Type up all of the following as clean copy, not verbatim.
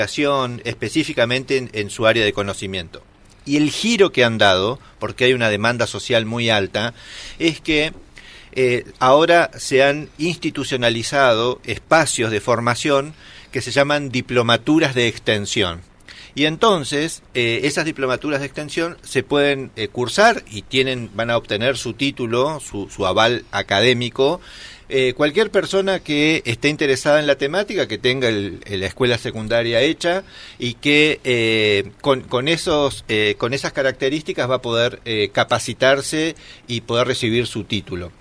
específicamente en su área de conocimiento. Y el giro que han dado, porque hay una demanda social muy alta, es que ahora se han institucionalizado espacios de formación que se llaman diplomaturas de extensión. Y entonces, esas diplomaturas de extensión se pueden cursar y van a obtener su título, su aval académico. Cualquier persona que esté interesada en la temática, que tenga la escuela secundaria hecha y que con esas características va a poder capacitarse y poder recibir su título.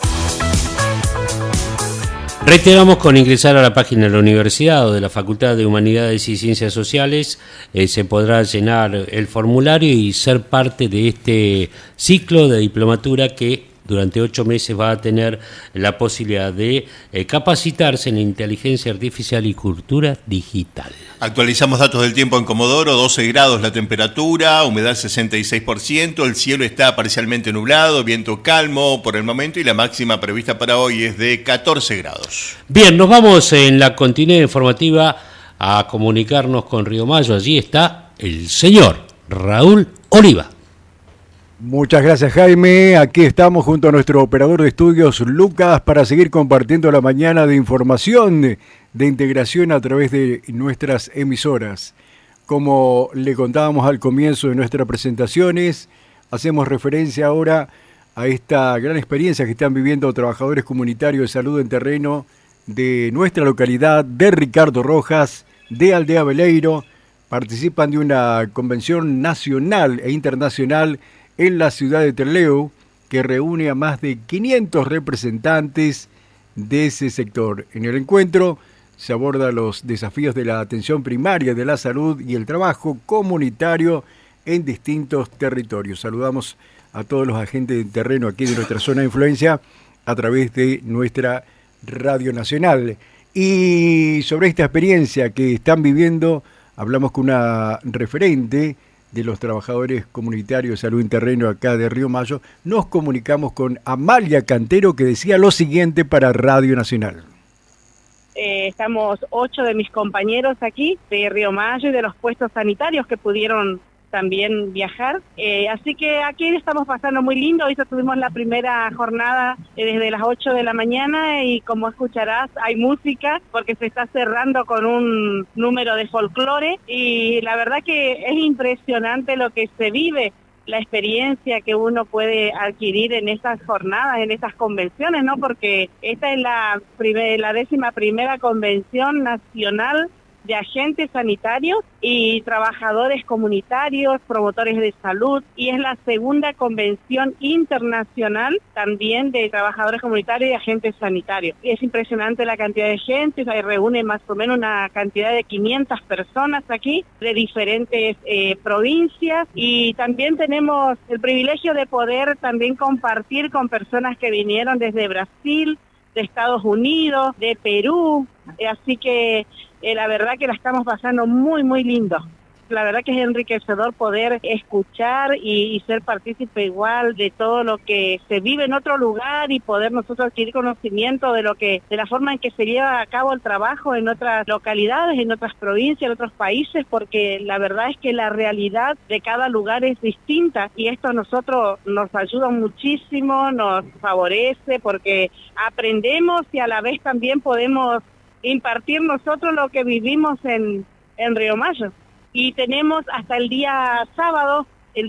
Reiteramos, con ingresar a la página de la Universidad o de la Facultad de Humanidades y Ciencias Sociales, se podrá llenar el formulario y ser parte de este ciclo de diplomatura que durante 8 meses va a tener la posibilidad de capacitarse en inteligencia artificial y cultura digital. Actualizamos datos del tiempo en Comodoro: 12 grados la temperatura, humedad 66%, el cielo está parcialmente nublado, viento calmo por el momento y la máxima prevista para hoy es de 14 grados. Bien, nos vamos en la continuidad informativa a comunicarnos con Río Mayo. Allí está el señor Raúl Oliva. Muchas gracias, Jaime. Aquí estamos junto a nuestro operador de estudios, Lucas, para seguir compartiendo la mañana de información de integración a través de nuestras emisoras. Como le contábamos al comienzo de nuestras presentaciones, hacemos referencia ahora a esta gran experiencia que están viviendo trabajadores comunitarios de salud en terreno de nuestra localidad, de Ricardo Rojas, de Aldea Veleiro. Participan de una convención nacional e internacional en la ciudad de Trelew, que reúne a más de 500 representantes de ese sector. En el encuentro se abordan los desafíos de la atención primaria de la salud y el trabajo comunitario en distintos territorios. Saludamos a todos los agentes de terreno aquí de nuestra zona de influencia a través de nuestra Radio Nacional. Y sobre esta experiencia que están viviendo, hablamos con una referente de los trabajadores comunitarios de salud en terreno acá de Río Mayo. Nos comunicamos con Amalia Cantero, que decía lo siguiente para Radio Nacional. Estamos 8 de mis compañeros aquí de Río Mayo y de los puestos sanitarios que pudieron también viajar, así que aquí estamos pasando muy lindo. Hoy tuvimos la primera jornada desde las 8 de la mañana y como escucharás hay música porque se está cerrando con un número de folclore y la verdad que es impresionante lo que se vive, la experiencia que uno puede adquirir en estas jornadas, en estas convenciones, ¿no? Porque esta es la 11ª convención nacional de agentes sanitarios y trabajadores comunitarios, promotores de salud, y es la 2ª convención internacional también de trabajadores comunitarios y agentes sanitarios. Es impresionante la cantidad de gente, se reúne más o menos una cantidad de 500 personas aquí de diferentes provincias, y también tenemos el privilegio de poder también compartir con personas que vinieron desde Brasil, de Estados Unidos, de Perú, así que la verdad que la estamos pasando muy, muy lindo. La verdad que es enriquecedor poder escuchar y ser partícipe igual de todo lo que se vive en otro lugar y poder nosotros adquirir conocimiento de la forma en que se lleva a cabo el trabajo en otras localidades, en otras provincias, en otros países, porque la verdad es que la realidad de cada lugar es distinta y esto a nosotros nos ayuda muchísimo, nos favorece porque aprendemos y a la vez también podemos impartir nosotros lo que vivimos en Río Mayo. Y tenemos hasta el día sábado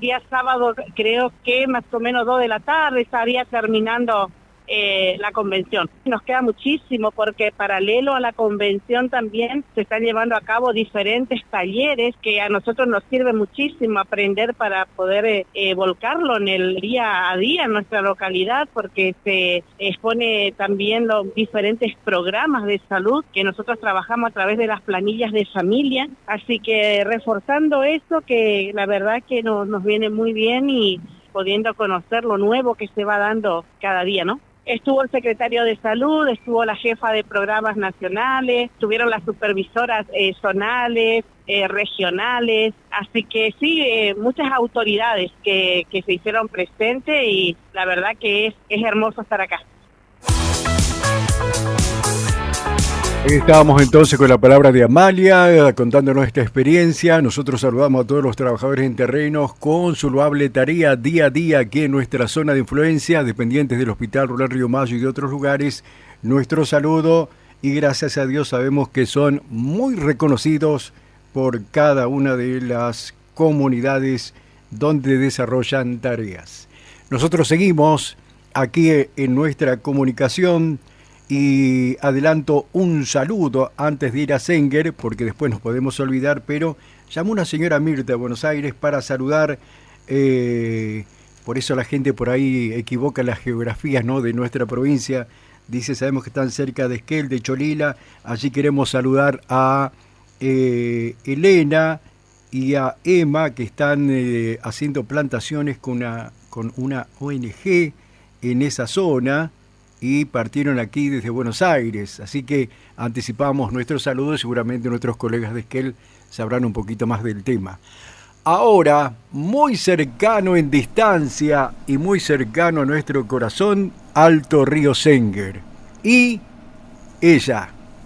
creo que más o menos 2 de la tarde estaría terminando la convención. Nos queda muchísimo porque paralelo a la convención también se están llevando a cabo diferentes talleres que a nosotros nos sirve muchísimo aprender para poder volcarlo en el día a día en nuestra localidad, porque se expone también los diferentes programas de salud que nosotros trabajamos a través de las planillas de familia, así que reforzando eso que la verdad que nos viene muy bien y pudiendo conocer lo nuevo que se va dando cada día, ¿no? Estuvo el secretario de salud, estuvo la jefa de programas nacionales, estuvieron las supervisoras zonales, regionales, así que sí, muchas autoridades que se hicieron presentes y la verdad que es hermoso estar acá. Estábamos entonces con la palabra de Amalia, contándonos esta experiencia. Nosotros saludamos a todos los trabajadores en terrenos con su loable tarea día a día aquí en nuestra zona de influencia, dependientes del Hospital Rural Río Mayo y de otros lugares. Nuestro saludo y gracias a Dios sabemos que son muy reconocidos por cada una de las comunidades donde desarrollan tareas. Nosotros seguimos aquí en nuestra comunicación. Y adelanto un saludo antes de ir a Senguer, porque después nos podemos olvidar, pero llamó una señora Mirta de Buenos Aires para saludar, por eso la gente por ahí equivoca las geografías, ¿no?, de nuestra provincia. Dice, sabemos que están cerca de Esquel, de Cholila, allí queremos saludar a Elena y a Emma, que están haciendo plantaciones con una ONG en esa zona, y partieron aquí desde Buenos Aires, así que anticipamos nuestros saludos, seguramente nuestros colegas de Esquel sabrán un poquito más del tema. Ahora, muy cercano en distancia y muy cercano a nuestro corazón, Alto Río Senguer. Y ella,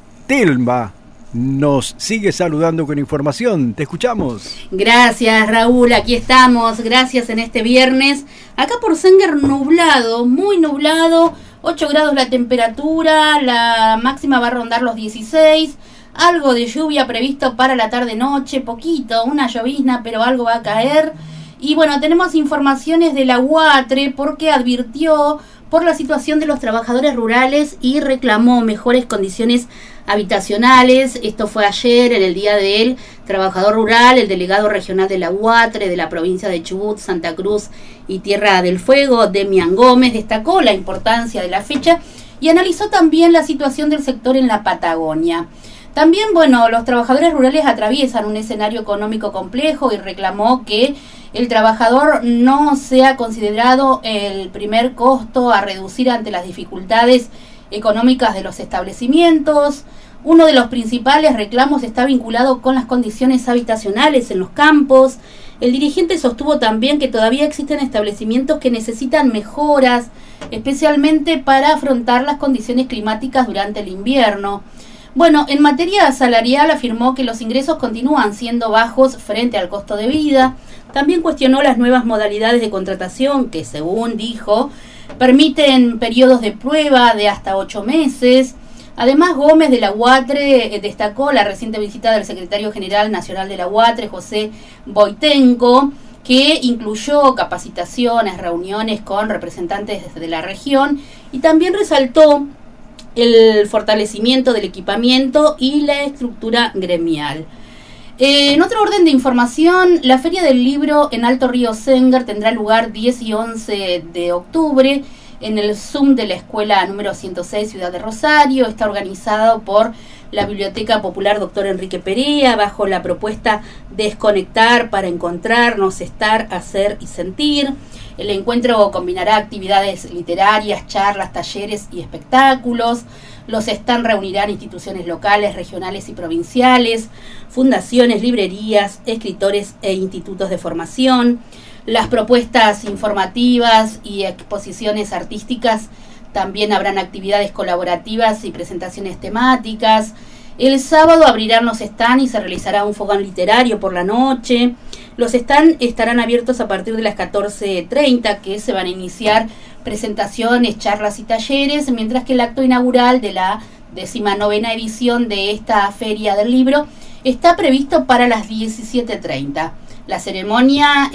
Telma, nos sigue saludando con información. Te escuchamos. Gracias, Raúl, aquí estamos, gracias en este viernes. Acá por Senguer nublado, muy nublado, 8 grados la temperatura, la máxima va a rondar los 16, algo de lluvia previsto para la tarde-noche, poquito, una llovizna, pero algo va a caer. Y bueno, tenemos informaciones de la UATRE porque advirtió por la situación de los trabajadores rurales y reclamó mejores condiciones habitacionales. Esto fue ayer, en el día del trabajador rural. El delegado regional de la UATRE de la provincia de Chubut, Santa Cruz y Tierra del Fuego, Demian Gómez, destacó la importancia de la fecha y analizó también la situación del sector en la Patagonia. También, bueno, los trabajadores rurales atraviesan un escenario económico complejo y reclamó que el trabajador no sea considerado el primer costo a reducir ante las dificultades económicas de los establecimientos. Uno de los principales reclamos está vinculado con las condiciones habitacionales en los campos. El dirigente sostuvo también que todavía existen establecimientos que necesitan mejoras, especialmente para afrontar las condiciones climáticas durante el invierno. Bueno, en materia salarial afirmó que los ingresos continúan siendo bajos frente al costo de vida. También cuestionó las nuevas modalidades de contratación que, según dijo, permiten periodos de prueba de hasta 8 meses. Además, Gómez de la UATRE destacó la reciente visita del secretario general nacional de la UATRE, José Boitenco, que incluyó capacitaciones, reuniones con representantes de la región y también resaltó el fortalecimiento del equipamiento y la estructura gremial. En otro orden de información, la Feria del Libro en Alto Río Senguer tendrá lugar 10 y 11 de octubre en el Zoom de la Escuela número 106 Ciudad de Rosario. Está organizado por la Biblioteca Popular Dr. Enrique Perea bajo la propuesta Desconectar para encontrarnos, estar, hacer y sentir. El encuentro combinará actividades literarias, charlas, talleres y espectáculos. Los stands reunirán instituciones locales, regionales y provinciales, fundaciones, librerías, escritores e institutos de formación. Las propuestas informativas y exposiciones artísticas, también habrán actividades colaborativas y presentaciones temáticas. El sábado abrirán los stands y se realizará un fogón literario por la noche. Los stands estarán abiertos a partir de las 14:30, que se van a iniciar presentaciones, charlas y talleres, mientras que el acto inaugural de la 19ª edición de esta Feria del Libro está previsto para las 17:30. La ceremonia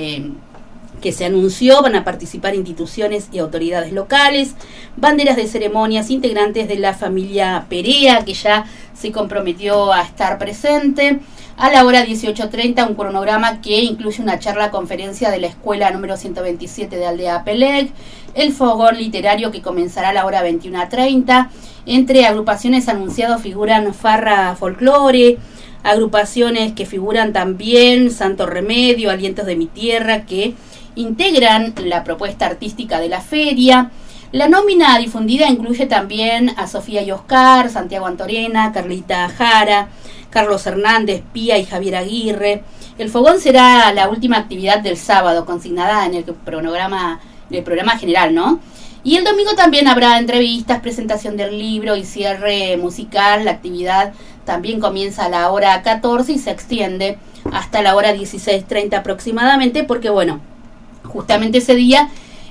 que se anunció, van a participar instituciones y autoridades locales, banderas de ceremonias, integrantes de la familia Perea, que ya se comprometió a estar presente. A la hora 18:30, un cronograma que incluye una charla-conferencia de la escuela número 127 de Aldea Pelec, el fogón literario que comenzará a la hora 21:30. Entre agrupaciones anunciadas figuran Farra Folklore, agrupaciones que figuran también Santo Remedio, Alientos de mi Tierra, que integran la propuesta artística de la feria. La nómina difundida incluye también a Sofía y Oscar, Santiago Antorena, Carlita Jara, Carlos Hernández, Pía y Javier Aguirre. El fogón será la última actividad del sábado, consignada en el programa general, ¿no? Y el domingo también habrá entrevistas, presentación del libro y cierre musical. La actividad también comienza a la hora 14 y se extiende hasta la hora 16:30 aproximadamente, porque bueno, justamente ese día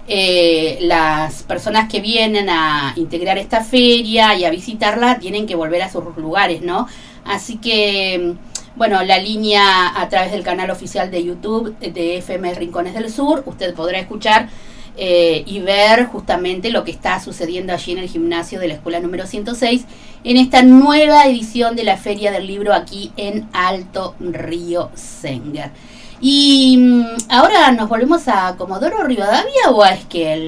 las personas que vienen a integrar esta feria y a visitarla tienen que volver a sus lugares, ¿no? Así que, bueno, la línea a través del canal oficial de YouTube de FM Rincones del Sur, usted podrá escuchar y ver justamente lo que está sucediendo allí en el gimnasio de la escuela número 106 en esta nueva edición de la Feria del Libro aquí en Alto Río Sénger. Y ahora nos volvemos a Comodoro Rivadavia o a Esquel.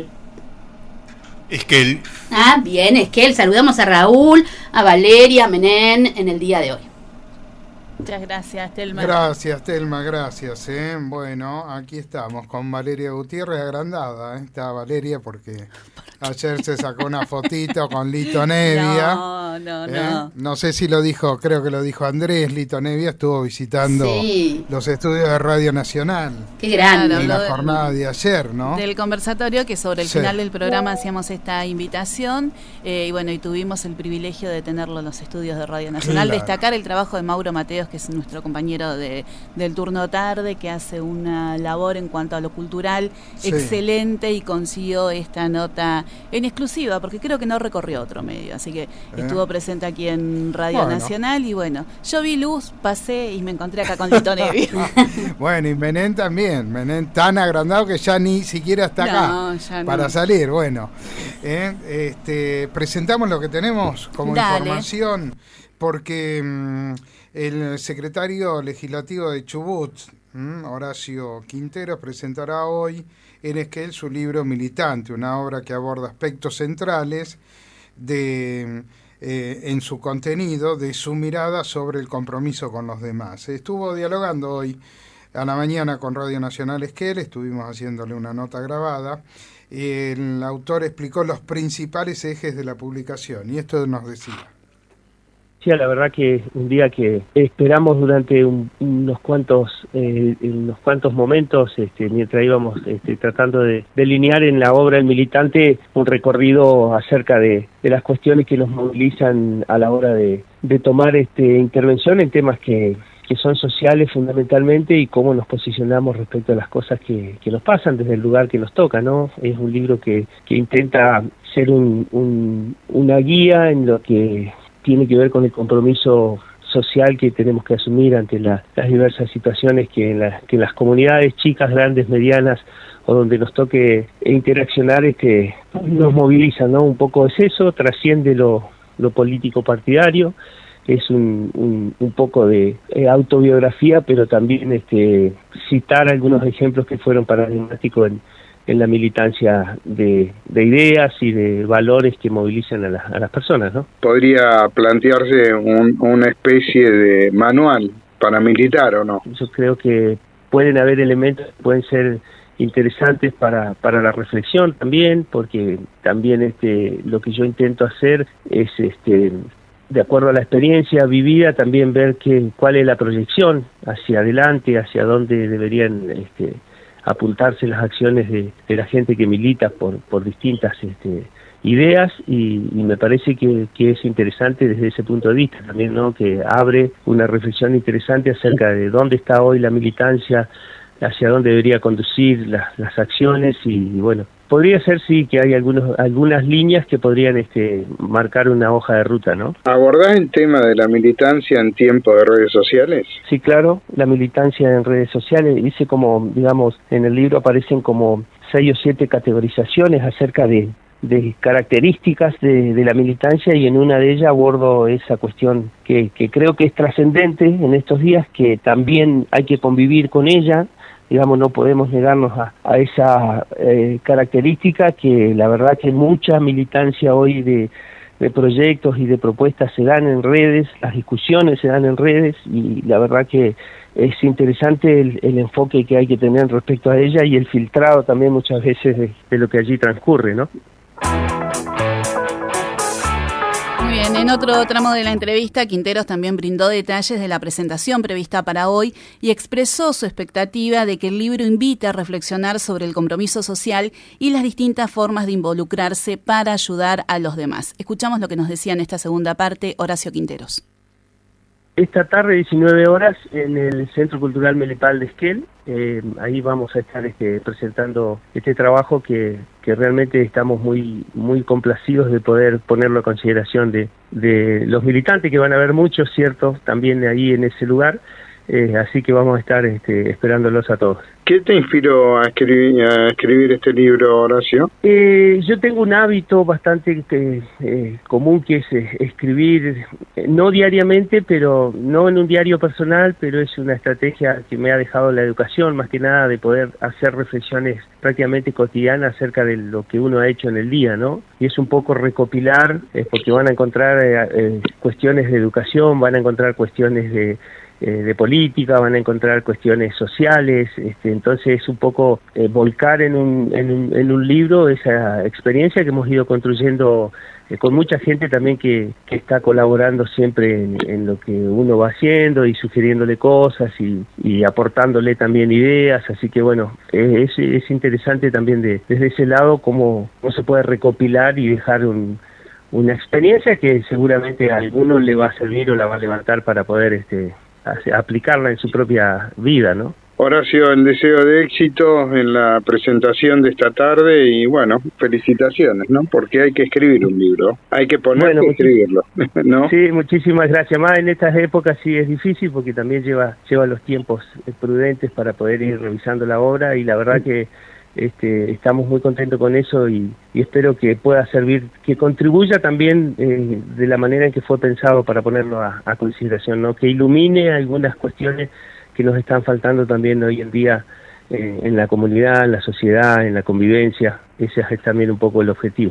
Esquel. Ah, bien, Esquel. Saludamos a Raúl, a Valeria, a Menén en el día de hoy. Muchas gracias, Telma. Gracias, Telma, gracias. Bueno, aquí estamos con Valeria Gutiérrez, agrandada. Está Valeria porque ayer se sacó una fotito con Lito Nevia. No. No sé si lo dijo, creo que lo dijo Andrés. Lito Nevia estuvo visitando los estudios de Radio Nacional. Qué grande. En la jornada de ayer, ¿no? Del conversatorio, que sobre el final del programa hacíamos esta invitación. Y bueno, y tuvimos el privilegio de tenerlo en los estudios de Radio Nacional. Claro. Destacar el trabajo de Mauro Mateos, que es nuestro compañero del turno tarde, que hace una labor en cuanto a lo cultural excelente y consiguió esta nota en exclusiva, porque creo que no recorrió otro medio, así que estuvo presente aquí en Radio Nacional. Y bueno, yo vi luz, pasé y me encontré acá con Lito Nevia. Bueno, y Menén también, Menén tan agrandado que ya ni siquiera está acá para salir. Bueno, presentamos lo que tenemos como información, porque el secretario legislativo de Chubut, Horacio Quinteros, presentará hoy en Esquel su libro Militante, una obra que aborda aspectos centrales en su contenido, de su mirada sobre el compromiso con los demás. Estuvo dialogando hoy a la mañana con Radio Nacional Esquel, estuvimos haciéndole una nota grabada. El autor explicó los principales ejes de la publicación y esto nos decía. Sí, la verdad que un día que esperamos durante unos cuantos momentos, mientras íbamos tratando de delinear en la obra El Militante un recorrido acerca de las cuestiones que nos movilizan a la hora de tomar intervención en temas que son sociales fundamentalmente, y cómo nos posicionamos respecto a las cosas que nos pasan desde el lugar que nos toca, ¿no? Es un libro que intenta ser una guía en lo que tiene que ver con el compromiso social que tenemos que asumir ante las diversas situaciones que en las comunidades chicas, grandes, medianas, o donde nos toque interaccionar, nos movilizan, ¿no? Un poco es eso, trasciende lo político partidario, es un poco de autobiografía, pero también citar algunos ejemplos que fueron paradigmáticos en la militancia de ideas y de valores que movilizan a las personas, ¿no? ¿Podría plantearse una especie de manual para militar o no? Yo creo que pueden haber elementos que pueden ser interesantes para la reflexión también, porque también lo que yo intento hacer es de acuerdo a la experiencia vivida, también ver cuál es la proyección hacia adelante, hacia dónde deberían apuntarse las acciones de la gente que milita por distintas ideas, y me parece que es interesante desde ese punto de vista también, ¿no? Que abre una reflexión interesante acerca de dónde está hoy la militancia, hacia dónde debería conducir las acciones, y bueno, podría ser que hay algunas líneas que podrían marcar una hoja de ruta, ¿no? ¿Abordás el tema de la militancia en tiempo de redes sociales? Sí, claro, la militancia en redes sociales, dice como, digamos, en el libro aparecen como 6 o 7 categorizaciones acerca de características de la militancia, y en una de ellas abordo esa cuestión que creo que es trascendente en estos días, que también hay que convivir con ella. Digamos, no podemos negarnos a esa característica, que la verdad que mucha militancia hoy de proyectos y de propuestas se dan en redes, las discusiones se dan en redes, y la verdad que es interesante el enfoque que hay que tener respecto a ella, y el filtrado también muchas veces de lo que allí transcurre, ¿no? Muy bien, En otro tramo de la entrevista, Quinteros también brindó detalles de la presentación prevista para hoy y expresó su expectativa de que el libro invite a reflexionar sobre el compromiso social y las distintas formas de involucrarse para ayudar a los demás. Escuchamos lo que nos decía en esta segunda parte Horacio Quinteros. Esta tarde, 19 horas, en el Centro Cultural Melipal de Esquel, ahí vamos a estar presentando este trabajo que realmente estamos muy complacidos de poder ponerlo a consideración de los militantes, que van a haber muchos, ¿cierto?, también ahí en ese lugar, así que vamos a estar esperándolos a todos. ¿Qué te inspiró a escribir este libro, Horacio? Yo tengo un hábito bastante común, que es escribir, no diariamente, pero no en un diario personal, pero es una estrategia que me ha dejado la educación, más que nada de poder hacer reflexiones prácticamente cotidianas acerca de lo que uno ha hecho en el día, ¿no? Y es un poco recopilar, porque van a encontrar cuestiones de educación, van a encontrar cuestiones de política, van a encontrar cuestiones sociales, entonces es un poco volcar en un libro esa experiencia que hemos ido construyendo con mucha gente también que está colaborando siempre en lo que uno va haciendo y sugiriéndole cosas y aportándole también ideas, así que bueno, es interesante también desde ese lado cómo se puede recopilar y dejar una experiencia que seguramente a alguno le va a servir o la va a levantar para poder aplicarla en su propia vida, ¿no? Horacio, el deseo de éxito en la presentación de esta tarde y bueno, felicitaciones, ¿no? Porque hay que escribir un libro, hay que ponerse a escribirlo, ¿no? Sí, muchísimas gracias. Más en estas épocas sí es difícil porque también lleva los tiempos prudentes para poder ir revisando la obra y la verdad que estamos muy contentos con eso y espero que pueda servir, que contribuya también de la manera en que fue pensado para ponerlo a consideración, ¿no? Que ilumine algunas cuestiones que nos están faltando también hoy en día en la comunidad, en la sociedad, en la convivencia. Ese es también un poco el objetivo.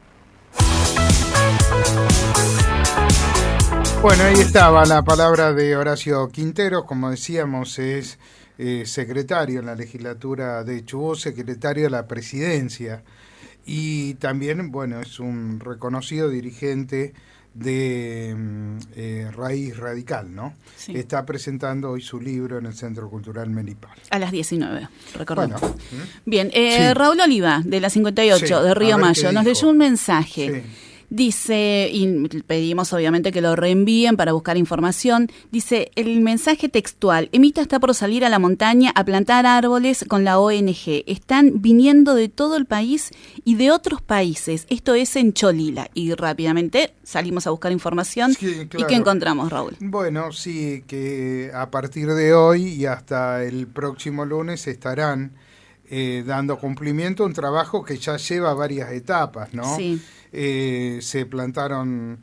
Bueno, ahí estaba la palabra de Horacio Quinteros, como decíamos, es secretario en la legislatura de Chubut, secretario de la presidencia y también, bueno, es un reconocido dirigente de Raíz Radical, ¿no? Sí. Está presentando hoy su libro en el Centro Cultural Melipal. A las 19, recordemos. Bueno, bien, sí. Raúl Oliva, de la 58, sí, de Río Mayo, nos leyó un mensaje. Sí. Dice, y pedimos obviamente que lo reenvíen para buscar información, dice, el mensaje textual: Emita está por salir a la montaña a plantar árboles con la ONG. Están viniendo de todo el país y de otros países. Esto es en Cholila. Y rápidamente salimos a buscar información. Sí, claro. ¿Y qué encontramos, Raúl? Bueno, sí, que a partir de hoy y hasta el próximo lunes estarán dando cumplimiento a un trabajo que ya lleva varias etapas, ¿no? Sí. Se plantaron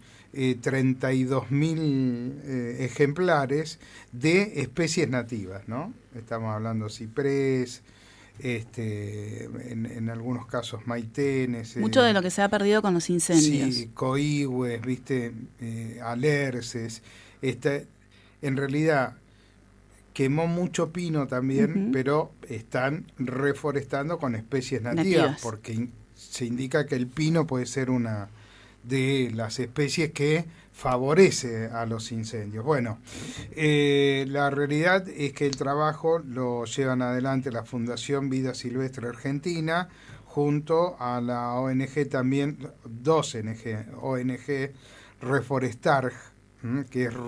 32.000 ejemplares de especies nativas, ¿no? Estamos hablando ciprés, en algunos casos maitenes. Mucho de lo que se ha perdido con los incendios. Sí, coihües, ¿viste? Alerces. En realidad quemó mucho pino también, pero están reforestando con especies nativas. Porque se indica que el pino puede ser una de las especies que favorece a los incendios. Bueno, la realidad es que el trabajo lo llevan adelante la Fundación Vida Silvestre Argentina junto a la ONG también, dos ONG, Reforestar, que es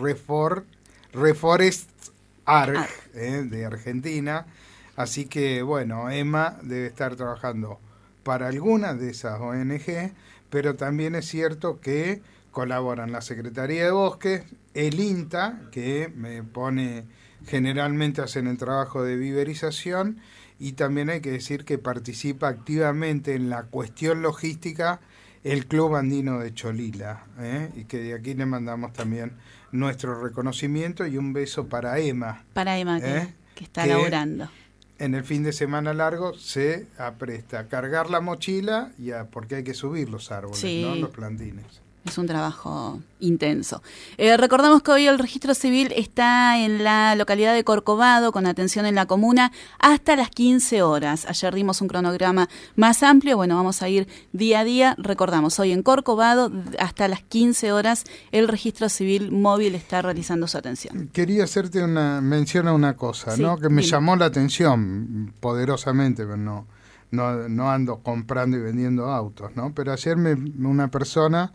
Reforestar de Argentina. Así que, bueno, Emma debe estar trabajando para algunas de esas ONG, pero también es cierto que colaboran la Secretaría de Bosques, el INTA, que generalmente hacen el trabajo de viverización, y también hay que decir que participa activamente en la cuestión logística el Club Andino de Cholila, y que de aquí le mandamos también nuestro reconocimiento y un beso para Emma. Para Emma, que está laburando. En el fin de semana largo se apresta a cargar la mochila porque hay que subir los árboles, sí, ¿no? Los plantines. Es un trabajo intenso. Recordamos que hoy el registro civil está en la localidad de Corcovado, con atención en la comuna, hasta las 15 horas. Ayer dimos un cronograma más amplio. Bueno, vamos a ir día a día. Recordamos, hoy en Corcovado, hasta las 15 horas, el registro civil móvil está realizando su atención. Quería hacerte una mención a una cosa, sí, ¿no? Que me dime. llamó la atención poderosamente, pero no ando comprando y vendiendo autos, ¿no? Pero ayer una persona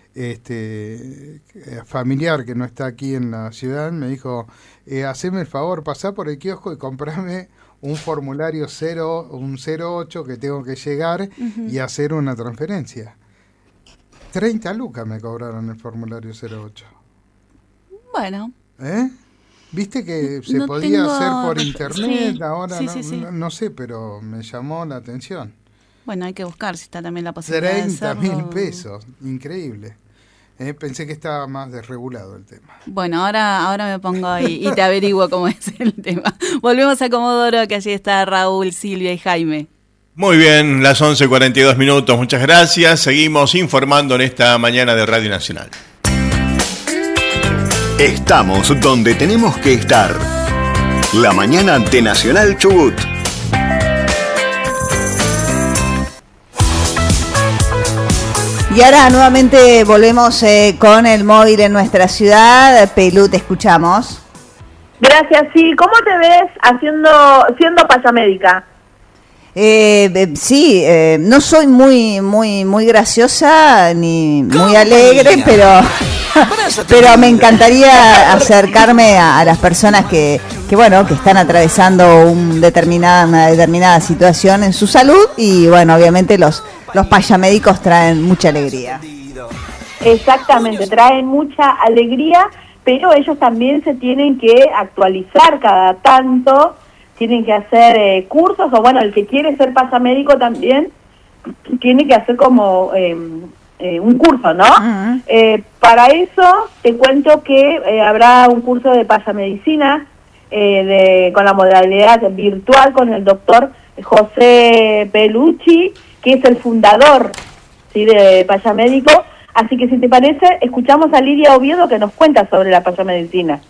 familiar que no está aquí en la ciudad me dijo, haceme el favor, pasá por el kiosco y comprame un formulario 08 que tengo que llegar y hacer una transferencia. 30 lucas me cobraron el formulario 08. Bueno. Viste que se no podía tengo... hacer por internet, sí, ahora sí. No sé, pero me llamó la atención. Bueno, hay que buscar si está también la posibilidad 30.000 pesos, increíble. Pensé que estaba más desregulado el tema. Bueno, ahora me pongo y te averiguo cómo es el tema. Volvemos a Comodoro, que allí está Raúl, Silvia y Jaime. Muy bien, las 11:42, muchas gracias. Seguimos informando en esta mañana de Radio Nacional. Estamos donde tenemos que estar. La mañana de Nacional Chubut. Y ahora nuevamente volvemos con el móvil en nuestra ciudad. Pelú, te escuchamos. Gracias, sí. ¿Cómo te ves siendo payamédica? Sí, no soy muy graciosa ni muy alegre, pero me encantaría acercarme a las personas que están atravesando una determinada situación en su salud, y bueno, obviamente los payamédicos traen mucha alegría. Exactamente, traen mucha alegría, pero ellos también se tienen que actualizar cada tanto, tienen que hacer cursos, o bueno, el que quiere ser payamédico también tiene que hacer como un curso, ¿no? Uh-huh. Para eso te cuento que habrá un curso de payamedicina con la modalidad virtual con el doctor José Pelucci, que es el fundador, ¿sí?, de Payamédico. Así que si te parece, escuchamos a Lidia Oviedo, que nos cuenta sobre la payamedicina.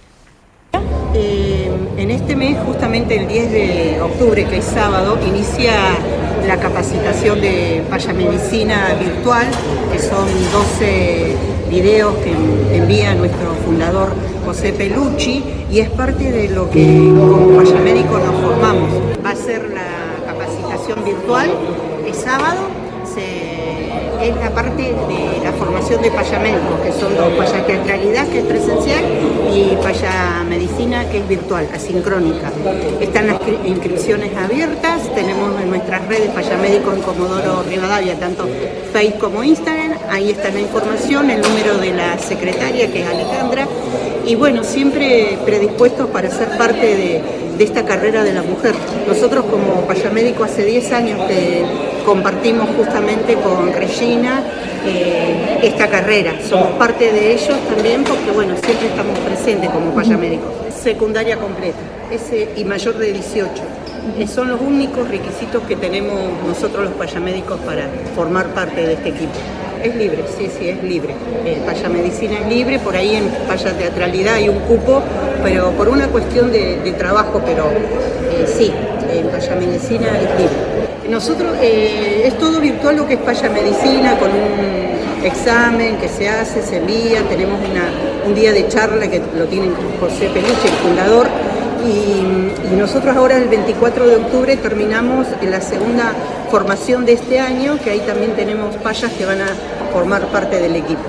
En este mes, justamente el 10 de octubre, que es sábado, inicia la capacitación de payamedicina virtual, que son 12 videos que envía nuestro fundador José Pelucci, y es parte de lo que como payamédicos nos formamos. Va a ser la capacitación virtual, es sábado, es la parte de la formación de payamédicos, que son dos: payateatralidad, que es presencial, y payamedicina, que es virtual, asincrónica. Están las inscripciones abiertas, tenemos en nuestras redes Payamédicos en Comodoro Rivadavia, tanto Facebook como Instagram, ahí está la información, el número de la secretaria, que es Alejandra, y bueno, siempre predispuestos para ser parte de esta carrera de la mujer. Nosotros como payamédico hace 10 años que compartimos justamente con Regina esta carrera. Somos parte de ellos también porque, bueno, siempre estamos presentes como payamédicos. Secundaria completa y mayor de 18. Son los únicos requisitos que tenemos nosotros los payamédicos para formar parte de este equipo. Es libre, sí, es libre. Payamedicina es libre, por ahí en payateatralidad hay un cupo, pero por una cuestión de trabajo, pero sí, en payamedicina es libre. Nosotros, es todo virtual lo que es payamedicina, con un examen que se hace, se envía, tenemos un día de charla que lo tiene José Pelucci, el fundador, y nosotros ahora el 24 de octubre terminamos la segunda formación de este año, que ahí también tenemos payas que van a formar parte del equipo.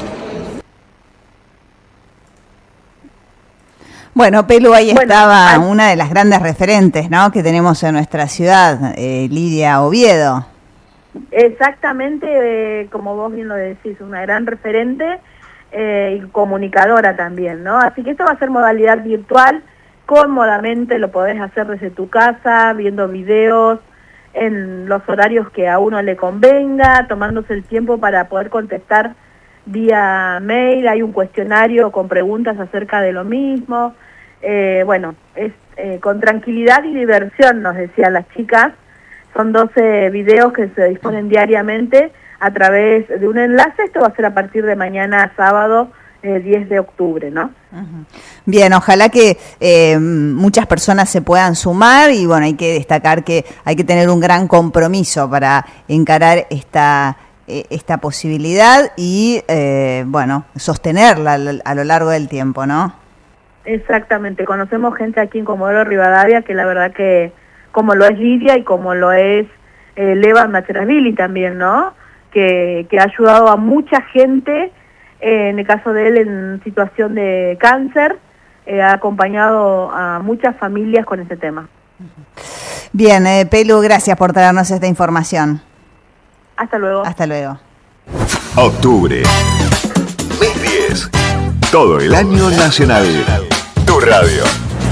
Bueno, Pelu, ahí estaba una de las grandes referentes, ¿no?, que tenemos en nuestra ciudad, Lidia Oviedo. Exactamente, como vos bien lo decís, una gran referente y comunicadora también, ¿no? Así que esto va a ser modalidad virtual, cómodamente lo podés hacer desde tu casa, viendo videos en los horarios que a uno le convenga, tomándose el tiempo para poder contestar vía mail. Hay un cuestionario con preguntas acerca de lo mismo. Bueno, es con tranquilidad y diversión, nos decían las chicas. Son 12 videos que se disponen diariamente, a través de un enlace. Esto va a ser a partir de mañana sábado 10 de octubre, ¿no? Bien, ojalá que muchas personas se puedan sumar y bueno, hay que destacar que hay que tener un gran compromiso para encarar esta posibilidad y bueno, sostenerla a lo largo del tiempo, ¿no? Exactamente, conocemos gente aquí en Comodoro Rivadavia que la verdad que, como lo es Lidia y como lo es Levan Macherasvili también, ¿no? Que ha ayudado a mucha gente, en el caso de él en situación de cáncer, ha acompañado a muchas familias con ese tema. Bien, Pelu, gracias por traernos esta información. Hasta luego. Hasta luego. Octubre. Mes 10. Todo el año nacional. Tu radio.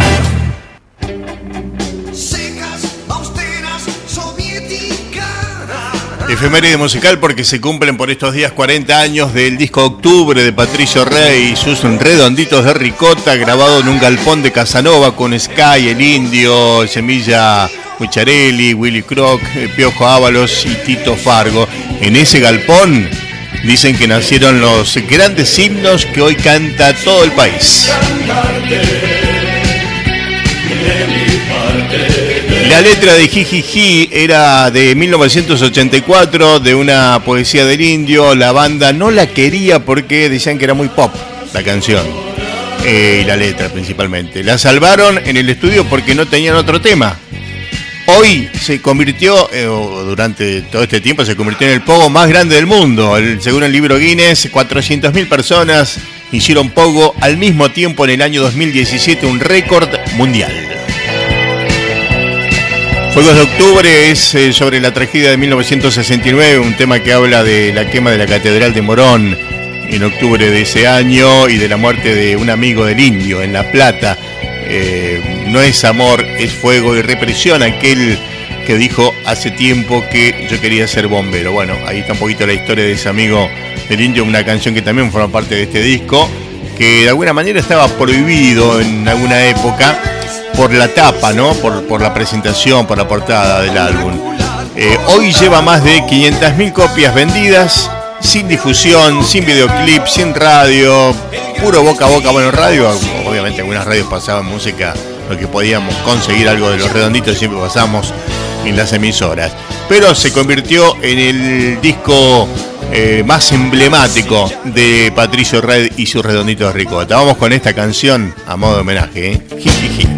Efeméride musical porque se cumplen por estos días 40 años del disco Octubre de Patricio Rey y sus redonditos de ricota, grabado en un galpón de Casanova con Sky, El Indio, Semilla Mucharelli, Willy Croc, Piojo Ábalos y Tito Fargo. En ese galpón dicen que nacieron los grandes himnos que hoy canta todo el país. La letra de Jijiji era de 1984, de una poesía del Indio. La banda no la quería porque decían que era muy pop la canción y la letra principalmente. La salvaron en el estudio porque no tenían otro tema. Hoy se convirtió, durante todo este tiempo, se convirtió en el pogo más grande del mundo. Según el libro Guinness, 400.000 personas hicieron pogo al mismo tiempo en el año 2017, un récord mundial. Fuegos de Octubre es sobre la tragedia de 1969, un tema que habla de la quema de la Catedral de Morón en octubre de ese año y de la muerte de un amigo del Indio en La Plata. No es amor, es fuego y represión, aquel que dijo hace tiempo que yo quería ser bombero. Bueno, ahí está un poquito la historia de ese amigo del Indio, una canción que también forma parte de este disco, que de alguna manera estaba prohibido en alguna época por la tapa, ¿no? Por la presentación, por la portada del álbum. Hoy lleva más de 500.000 copias vendidas, sin difusión, sin videoclip, sin radio, puro boca a boca. Bueno, radio, obviamente algunas radios pasaban música, lo que podíamos conseguir algo de Los Redonditos siempre pasamos en las emisoras. Pero se convirtió en el disco más emblemático de Patricio Rey y sus Redonditos de Ricota. Vamos con esta canción a modo de homenaje, Jijiji.